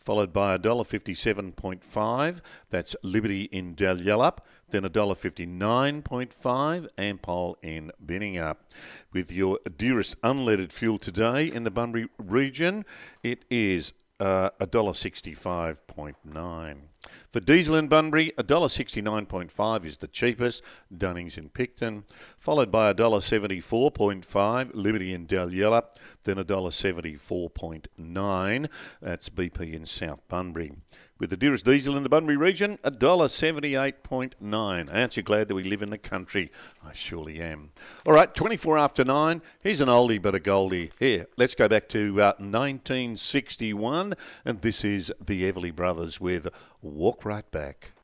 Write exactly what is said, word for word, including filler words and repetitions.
followed by one dollar fifty-seven point five. That's Liberty in Dalyellup. Then one dollar fifty-nine point five, Ampol in Binningup. With your dearest unleaded fuel today in the Bunbury region, it is uh, one dollar sixty-five point nine. For diesel in Bunbury, one dollar sixty-nine point five is the cheapest, Dunnings in Picton, followed by one dollar seventy-four point five, Liberty in Dalyellup, then one dollar seventy-four point nine, that's B P in South Bunbury. With the dearest diesel in the Bunbury region, one dollar seventy-eight point nine. Aren't you glad that we live in the country? I surely am. All right, twenty-four after nine. Here's an oldie but a goldie. Here, let's go back to uh, nineteen sixty-one, and this is the Everly Brothers with Walk Right Back.